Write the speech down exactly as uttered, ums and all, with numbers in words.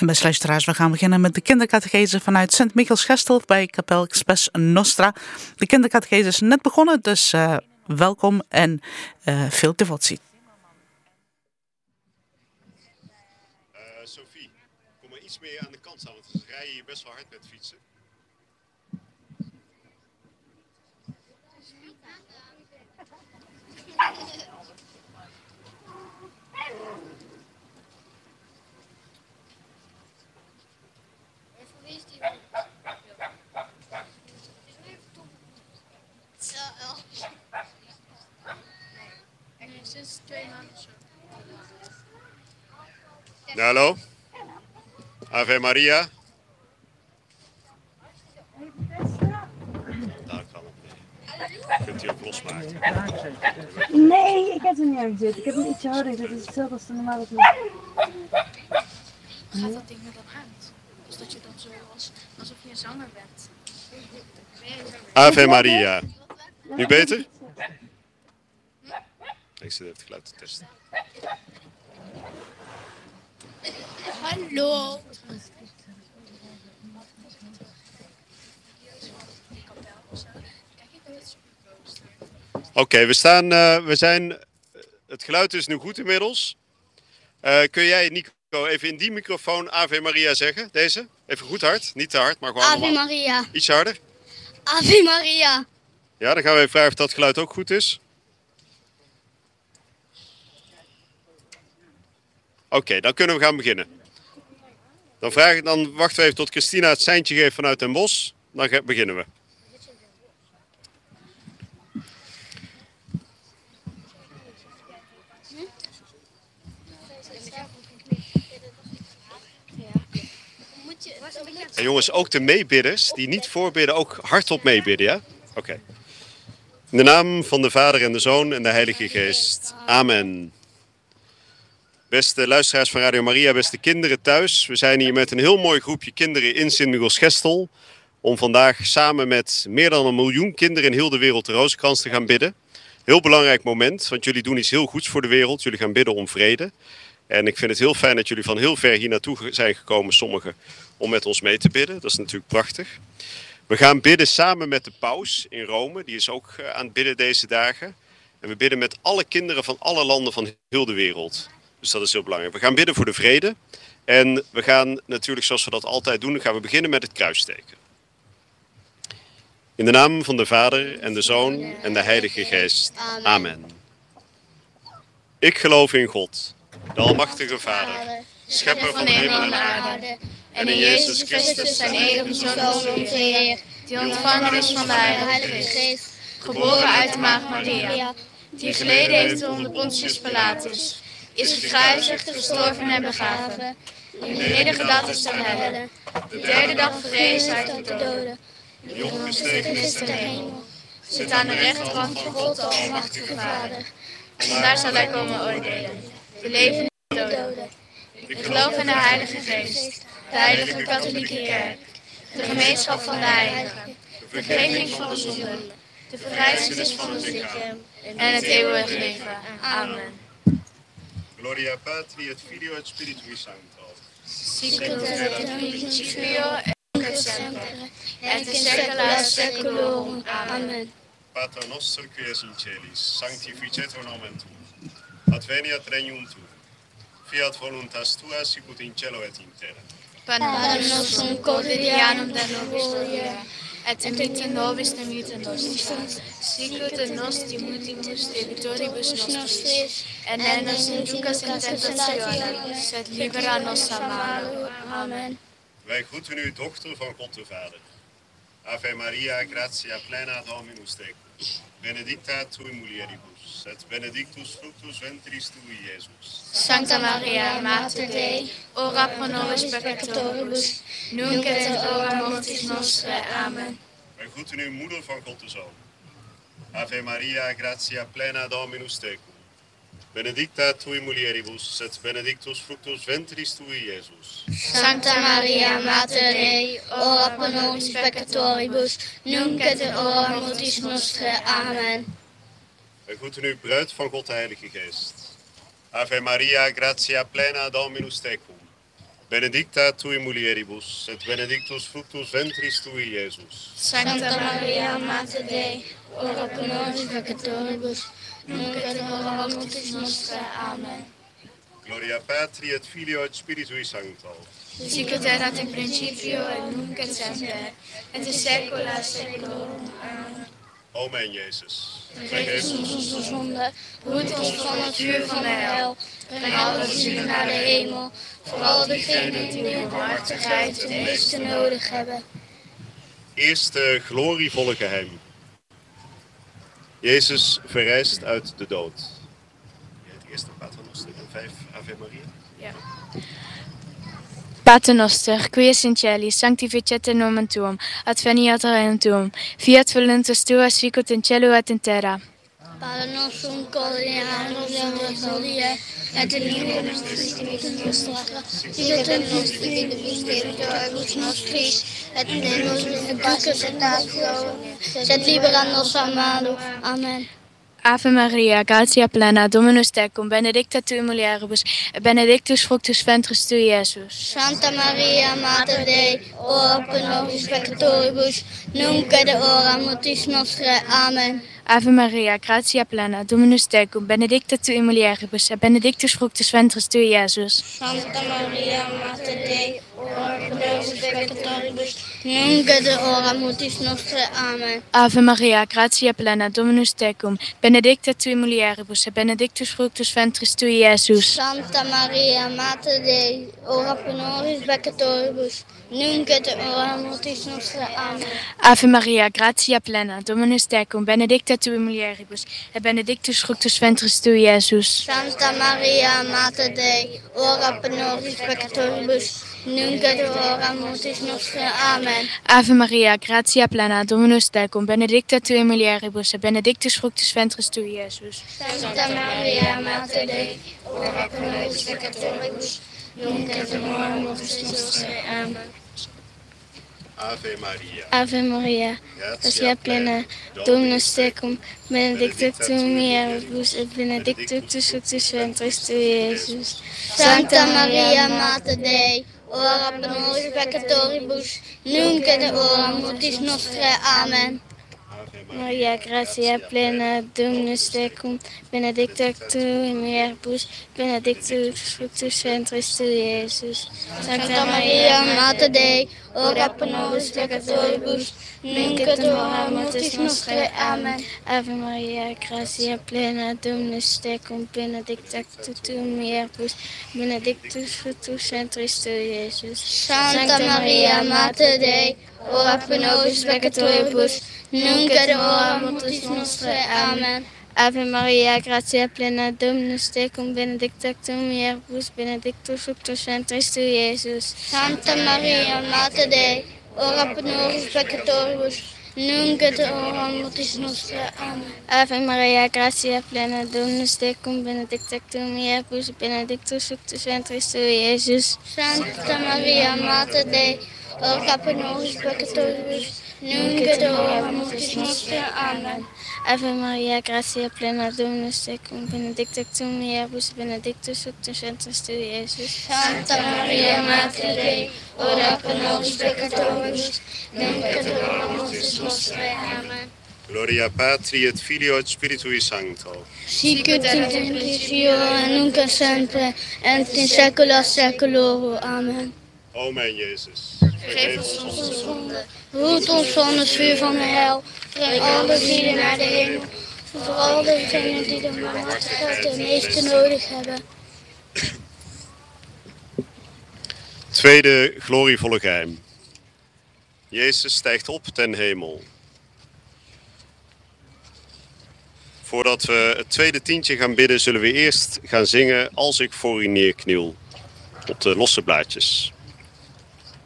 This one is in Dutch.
En beste luisteraars, we gaan beginnen met de kindercatechese vanuit Sint Michielsgestel bij Kapel Spes Nostra. De kindercatechese is net begonnen, dus uh, welkom en uh, veel devotie. Uh, Sophie, kom maar iets meer aan de kant staan, want ze rijden hier best wel hard met fietsen. Hallo, Ave Maria. Daar kan het mee. Kunt u ook losmaken? Nee, ik heb er niet aan gezet. Ik heb hem ietsje harder. Dat is hetzelfde als de normale kleur. Gaat dat ding er dan uit? Dus dat je dan zo als, alsof je een zanger bent. Ave Maria. Nu beter? Ik zit even het geluid te testen. Hallo. Oké, okay, we staan, uh, we zijn, het geluid is nu goed inmiddels. Uh, kun jij, Nico, even in die microfoon Ave Maria zeggen? Deze? Even goed hard, niet te hard, maar gewoon Ave normaal. Maria. Iets harder. Ave Maria. Ja, dan gaan we even vragen of dat geluid ook goed is. Oké, okay, dan kunnen we gaan beginnen. Dan, vraag ik, dan wachten we even tot Christina het seintje geeft vanuit Den Bosch. Dan gaan, beginnen we. En jongens, ook de meebidders die niet voorbidden, ook hardop meebidden, ja? Oké. Okay. In de naam van de Vader en de Zoon en de Heilige Geest. Amen. Beste luisteraars van Radio Maria, beste kinderen thuis. We zijn hier met een heel mooi groepje kinderen in Sint Michielsgestel. Om vandaag samen met meer dan een miljoen kinderen in heel de wereld de Rozenkrans te gaan bidden. Heel belangrijk moment, want jullie doen iets heel goeds voor de wereld. Jullie gaan bidden om vrede. En ik vind het heel fijn dat jullie van heel ver hier naartoe zijn gekomen, sommigen, om met ons mee te bidden. Dat is natuurlijk prachtig. We gaan bidden samen met de paus in Rome. Die is ook aan het bidden deze dagen. En we bidden met alle kinderen van alle landen van heel de wereld. Dus dat is heel belangrijk. We gaan bidden voor de vrede. En we gaan natuurlijk, zoals we dat altijd doen, gaan we beginnen met het kruisteken. In de naam van de Vader en de Zoon en de Heilige Geest. Amen. Ik geloof in God, de Almachtige Vader, Schepper van hemel en aarde. En in Jezus Christus, zijn enige Zoon, onze Heer, die ontvangen is van de Heilige Geest, geboren uit de Maagd Maria, die geleden heeft onder Pontius Pilatus, is gekruisigd, gestorven en begraven, in de nedergedaald is ten helle, de derde dag verrezen uit de doden, die opgestegen is ten hemel, zit aan de rechterhand van God, de Almachtige Vader, en daar zal hij komen oordelen, de levenden en de doden. Ik geloof in de Heilige Geest, de Heilige Katholieke Kerk, de gemeenschap van de heiligen, de vergeving van de zonden, de verrijzenis van het lichaam en het eeuwige leven. Amen. Gloria Patri et Filio et Spiritui Sancto. Sicut et in principio et nunc semper et in saecula saeculorum. Amen. Pater noster qui es in celis, sanctificetur nomen tuum. Adveniat regnum tuum. Fiat voluntas tua sicut in cielo et in terra. Panem nostrum quotidianum da nobis hodie, et dimitte nobis dimitte nostris, sicut et nos dimittimus debitoribus nostris, et ne nos inducas in tentationem, sed libera nos a malo. Amen. Wij groeten u, dochter van God de Vader. Ave Maria, gratia plena Dominus tecum. Benedicta tui mulieribus, et benedictus fructus ventris tui, Iesus. Sancta Maria, Mater Dei, ora pro nobis peccatoribus, nunc et in hora mortis nostrae. Amen. Wij groeten u, moeder van God de Zoon. Ave Maria, gratia plena Dominus tecum. Benedicta tui mulieribus, et benedictus fructus ventris tui, Iesus. Sancta Maria, Mater Dei, ora pro nobis peccatoribus, nunc et in hora mortis nostrae. Amen. Wij groeten u, bruid van God de Heilige Geest. Ave Maria, gratia plena Dominus tecum. Benedicta tui mulieribus, et benedictus fructus ventris tui, Iesus. Sancta Maria, Mater Dei, ora pro nobis peccatoribus, nunc et in hora mortis nostre. Amen. Gloria Patri et Filio et Spiritui Sancto. Sic ut erat in principio et nunc et semper, et in saecula saeculorum. Amen. O mijn Jezus, Vergeef ons onze zonde, hoed ons van het vuur van de hel, breng alle zielen naar de hemel, vooral degenen die in barmhartigheid het meeste nodig hebben. Eerste glorievolle geheim. Jezus verrijst uit de dood. Het eerste Paternoster en vijf Ave Maria. Ja. Pater Noster, qui es in cieli, sanctificete nomen tuum, adveniat regnum tuum, fiat voluntas tua sicut in cielo et in terra. Padre nostrum quotidianum nos hodie, et in nostris dimittens nostra, sicut in nostris dimittens nostris, et in nostris duces et tentationem, sed libera nos a malo. Amen. Ave Maria, gratia plena, Dominus tecum, benedicta tui mulieribus, et benedictus fructus ventris tui, Iesus. Santa Maria, Mater Dei, ora pro nobis peccatoribus, nunc et in hora mortis nostre. Amen. Ave Maria, gratia plena, Dominus tecum, benedicta tui mulieribus, et benedictus fructus ventris tui, Iesus. Santa Maria, Mater Dei, ora pro nobis peccatoribus, nunc et in hora mortis nostre. Amen. Ave Maria, gratia plena, Dominus tecum, benedicta tui mulieribus, et benedictus fructus ventris tui, Iesus. Santa Maria, Mater Dei, ora pro nobis peccatoribus, nunc et in hora mortis nostre. Amen. Ave Maria, gratia plena, Dominus tecum, benedicta tui mulieribus, et benedictus fructus ventris tui, Iesus. Santa Maria, Mater Dei, ora pro nobis peccatoribus, nunc et in hora mortis nostre. Amen. Ave Maria, gratia plena, Dominus tecum, benedicta tui mulieribus, et benedictus fructus ventris tui, Iesus. Santa Maria, Mater Dei, ora pro nobis peccatoribus, nunc et in hora mortis nostre. Amen. Ave Maria. Ave Maria, gratia plena, Dominus tecum, benedicta tu mulieribus, et benedictus fructus ventris tui, Iesus. Santa Maria, Mater Dei, ora pro nobis peccatoribus, nunc et in hora mortis nostre. Amen. Maria, gratia plena, Dominus tecum, benedicta tu mulieribus, benedictus fructus ventris tui, Iesus. Santa Maria, Mater Dei, ora pro nobis peccatoribus, nunc et in hora mortis nostre. Amen. Ave Maria, gratia plena, Dominus tecum, benedicta tu mulieribus, benedictus fructus ventris tui, Iesus. Santa Maria, Mater Dei, ora pro nobis peccatoribus, nunc et in hora mortis nostre. Amen. Ave Maria, gratia plena, Dominus tecum, benedicta tu mulieribus, benedictus fructus ventris tui, Iesus. Santa Maria, Mater Dei, ora pro nobis peccatoribus, nunc et in hora mortis nostre. Amen. Ave Maria, gratia plena, Dominus tecum, benedicta tu mulieribus, benedictus fructus ventris tui, Iesus. Santa Maria, Mater Dei, ora pro nobis peccatoribus, nunc et in hora mortis nostre. Amen. Ave Maria, gratia plena, Dominus tecum, benedicta tu mulieribus, benedictus fructus ventris tui, Iesus. Santa Maria, Mater Dei, ora pro nobis peccatoribus, nunc et in hora mortis nostre. Amen. Gloria Patri et Filio et Spiritui Sancto. Sic ut in principio et nunc et semper, et in saecula saeculorum. Amen. O mijn Jezus, Vergeef ons onze zonde, Hoed ons van het vuur van de hel, breng alle zielen naar de hemel, vooral degenen die de barmhartigheid het meeste nodig hebben. Tweede glorievolle geheim. Jezus stijgt op ten hemel. Voordat we het tweede tientje gaan bidden, zullen we eerst gaan zingen Als ik voor u neerkniel, op de losse blaadjes.